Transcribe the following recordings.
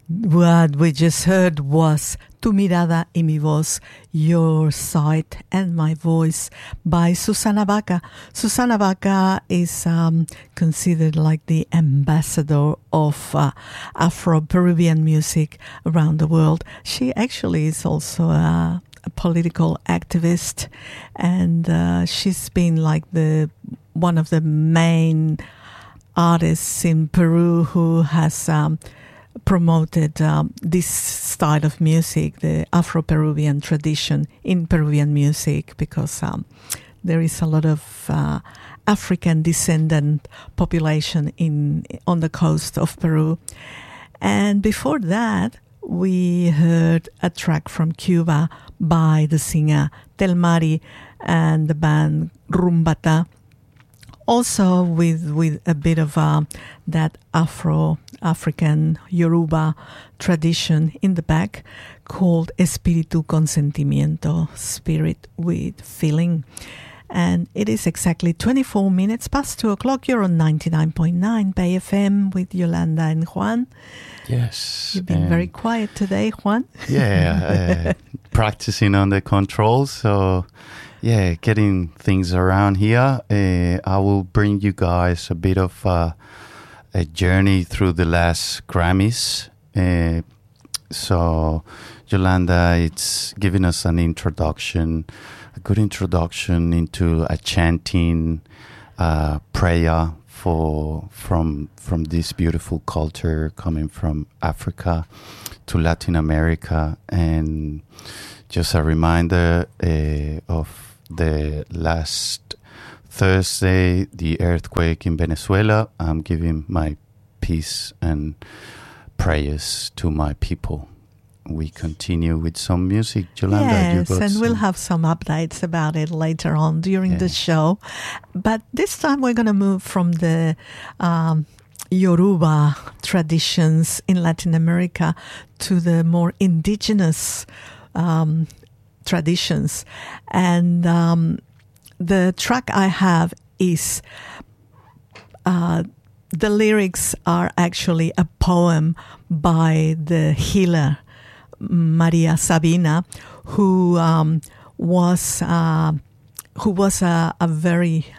What we just heard was Tu mirada y mi voz, Your Sight and My Voice by Susana Baca. Susana Baca is considered like the ambassador of Afro-Peruvian music around the world. She actually is also a political activist, and she's been like one of the main artists in Peru who has promoted this style of music, the Afro-Peruvian tradition in Peruvian music, because there is a lot of African descendant population on the coast of Peru. And before that, we heard a track from Cuba by the singer Tel Mari and the band Rumbata, also with a bit of that Afro-African Yoruba tradition in the back, called Espíritu con Sentimiento, Spirit with Feeling. And it is exactly 24 minutes past 2 o'clock. You're on 99.9 Bay FM with Yolanda and Juan. Yes. You've been very quiet today, Juan. Yeah, practicing on the controls, so... yeah, getting things around here. I will bring you guys a bit of a journey through the last Grammys. So, Yolanda, it's giving us an introduction, a good introduction into a chanting prayer from this beautiful culture coming from Africa to Latin America, and just a reminder of the last Thursday, the earthquake in Venezuela. I'm giving my peace and prayers to my people. We continue with some music, Yolanda. Yes, and we'll have some updates about it later on during the show. But this time we're going to move from the Yoruba traditions in Latin America to the more indigenous traditions. And the track I have is the lyrics are actually a poem by the healer Maria Sabina, who was a very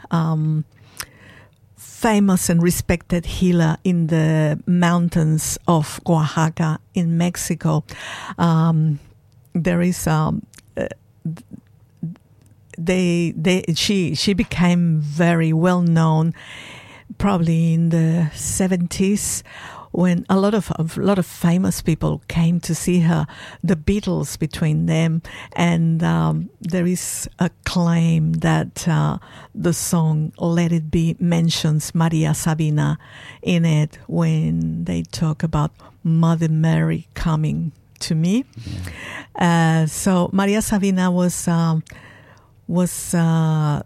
famous and respected healer in the mountains of Oaxaca in Mexico. There is she became very well known probably in the 70s, when a lot of famous people came to see her, the Beatles between them, and there is a claim that the song Let It Be mentions Maria Sabina in it when they talk about Mother Mary coming to me. Yeah. So Maria Sabina was a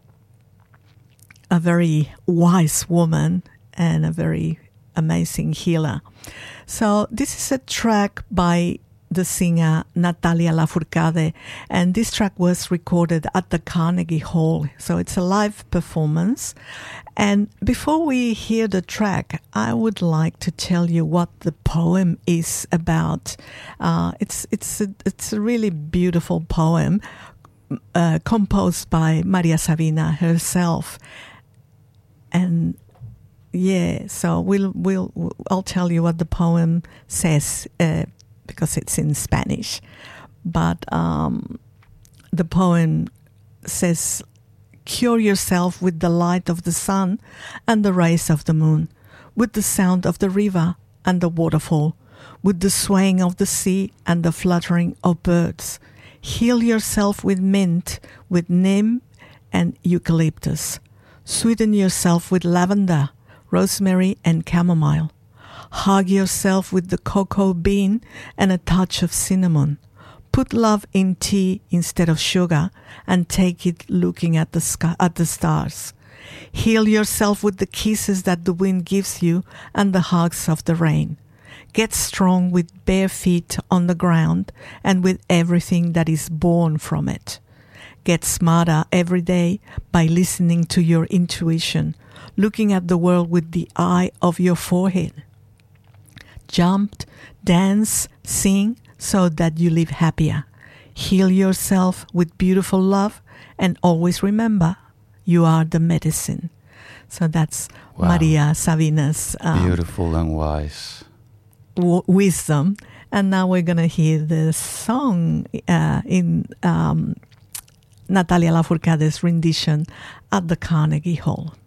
very wise woman and a very amazing healer. So this is a track by the singer Natalia Lafourcade, and this track was recorded at the Carnegie Hall. So it's a live performance. And before we hear the track, I would like to tell you what the poem is about. It's a really beautiful poem composed by Maria Sabina herself. And yeah, so I'll tell you what the poem says because it's in Spanish. But the poem says, "Cure yourself with the light of the sun and the rays of the moon, with the sound of the river and the waterfall, with the swaying of the sea and the fluttering of birds. Heal yourself with mint, with neem and eucalyptus. Sweeten yourself with lavender, rosemary and chamomile. Hug yourself with the cocoa bean and a touch of cinnamon. Put love in tea instead of sugar and take it looking at the sky, at the stars. Heal yourself with the kisses that the wind gives you and the hugs of the rain. Get strong with bare feet on the ground and with everything that is born from it. Get smarter every day by listening to your intuition, looking at the world with the eye of your forehead. jump, dance, sing, so that you live happier. Heal yourself with beautiful love, and always remember, you are the medicine. So that's Maria Sabina's beautiful and wise wisdom. And now we're going to hear the song in Natalia Lafourcade's rendition at the Carnegie Hall.